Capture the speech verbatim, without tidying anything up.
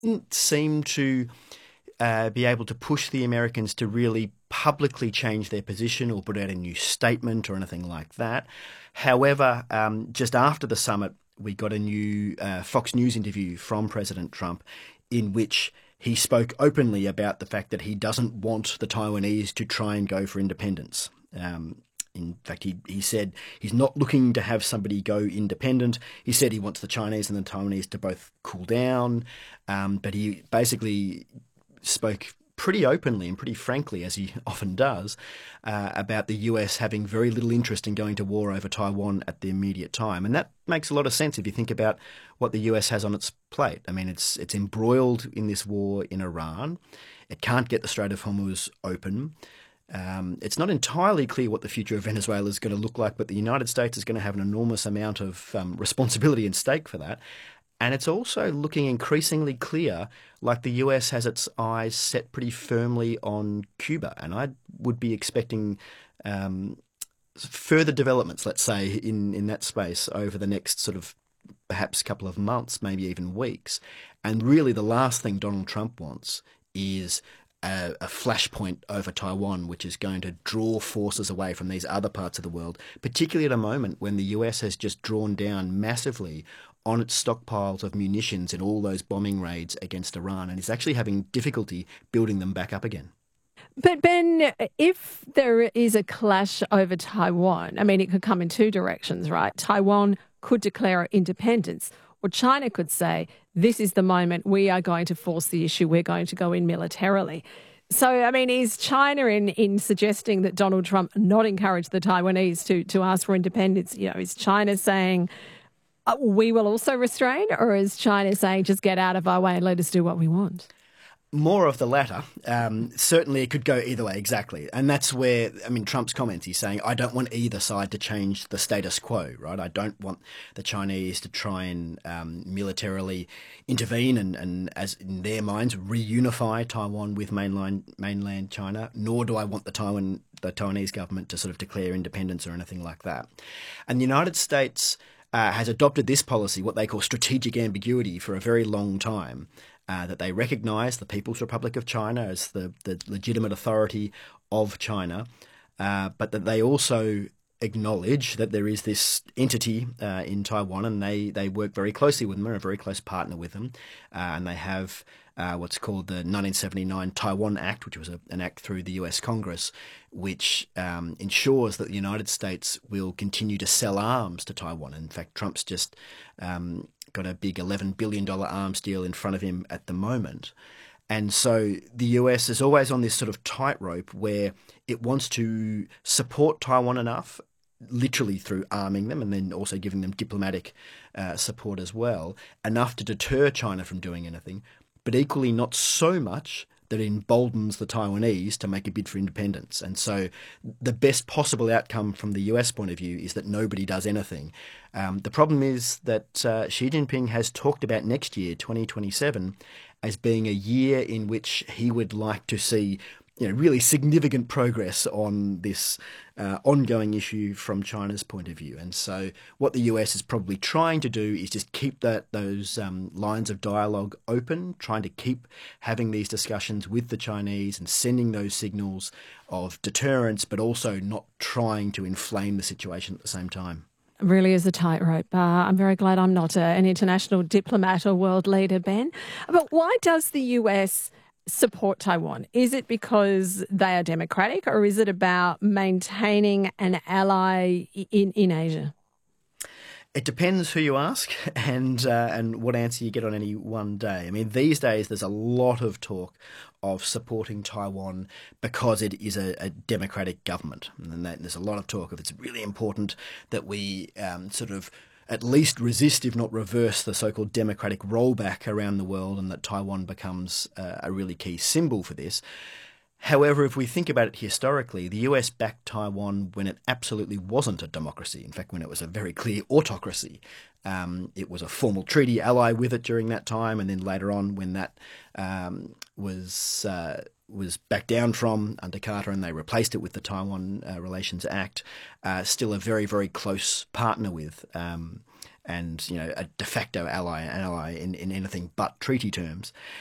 didn't seem to uh, be able to push the Americans to really publicly change their position or put out a new statement or anything like that. However, um, just after the summit, we got a new uh, Fox News interview from President Trump in which he spoke openly about the fact that he doesn't want the Taiwanese to try and go for independence. Um, in fact, he, he said he's not looking to have somebody go independent. He said he wants the Chinese and the Taiwanese to both cool down, um, but he basically spoke pretty openly and pretty frankly, as he often does, uh, about the U S having very little interest in going to war over Taiwan at the immediate time. And that makes a lot of sense if you think about what the U S has on its plate. I mean, it's it's embroiled in this war in Iran. It can't get the Strait of Hormuz open. Um, it's not entirely clear what the future of Venezuela is going to look like, but the United States is going to have an enormous amount of um, responsibility and stake for that. And it's also looking increasingly clear like the U S has its eyes set pretty firmly on Cuba. And I would be expecting um, further developments, let's say, in, in that space over the next sort of perhaps couple of months, maybe even weeks. And really the last thing Donald Trump wants is a, a flashpoint over Taiwan, which is going to draw forces away from these other parts of the world, particularly at a moment when the U S has just drawn down massively on its stockpiles of munitions in all those bombing raids against Iran and is actually having difficulty building them back up again. But Ben, if there is a clash over Taiwan, I mean, it could come in two directions, right? Taiwan could declare independence, or China could say, this is the moment we are going to force the issue, we're going to go in militarily. So, I mean, is China in, in suggesting that Donald Trump not encourage the Taiwanese to, to ask for independence? You know, is China saying, Uh, we will also restrain, or is China saying just get out of our way and let us do what we want? More of the latter. Um, certainly it could go either way, exactly. And that's where, I mean, Trump's comments, he's saying, I don't want either side to change the status quo, right? I don't want the Chinese to try and um, militarily intervene and, and, as in their minds, reunify Taiwan with mainland, mainland China, nor do I want the Taiwan, the Taiwanese government to sort of declare independence or anything like that. And the United States Uh, has adopted this policy, what they call strategic ambiguity, for a very long time, uh, that they recognise the People's Republic of China as the, the legitimate authority of China, uh, but that they also acknowledge that there is this entity uh, in Taiwan, and they, they work very closely with them, are a very close partner with them, uh, and they have uh, what's called the nineteen seventy-nine Taiwan Act, which was a, an act through the U S Congress, which um, ensures that the United States will continue to sell arms to Taiwan. In fact, Trump's just um, got a big eleven billion dollars arms deal in front of him at the moment. And so the U S is always on this sort of tightrope where it wants to support Taiwan enough, literally through arming them and then also giving them diplomatic uh, support as well, enough to deter China from doing anything, but equally not so much that emboldens the Taiwanese to make a bid for independence. And so the best possible outcome from the U S point of view is that nobody does anything. Um, the problem is that uh, Xi Jinping has talked about next year, twenty twenty-seven, as being a year in which he would like to see, you know, really significant progress on this uh, ongoing issue from China's point of view. And so what the U S is probably trying to do is just keep that those um, lines of dialogue open, trying to keep having these discussions with the Chinese and sending those signals of deterrence, but also not trying to inflame the situation at the same time. Really is a tightrope. Uh, I'm very glad I'm not a, an international diplomat or world leader, Ben. But why does the U S support Taiwan? Is it because they are democratic, or is it about maintaining an ally in, in Asia? It depends who you ask and uh, and what answer you get on any one day. I mean, these days there's a lot of talk of supporting Taiwan because it is a, a democratic government. And that, there's a lot of talk of it's really important that we um, sort of at least resist, if not reverse, the so-called democratic rollback around the world, and that Taiwan becomes uh, a really key symbol for this. However, if we think about it historically, the U S backed Taiwan when it absolutely wasn't a democracy. In fact, when it was a very clear autocracy. Um, it was a formal treaty ally with it during that time, and then later on when that um, was uh, was backed down from under Carter and they replaced it with the Taiwan uh, Relations Act, uh, still a very, very close partner with. Um, and you know a de facto ally, an ally in, in anything but treaty terms.